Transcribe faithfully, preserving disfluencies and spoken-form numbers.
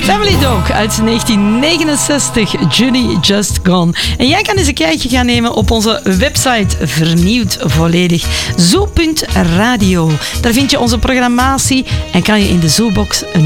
Family Dog uit negentien negenenzestig, Judy Just Gone. En jij kan eens een kijkje gaan nemen op onze website, vernieuwd volledig, zoo punt radio. Daar vind je onze programmatie en kan je in de Zoobox een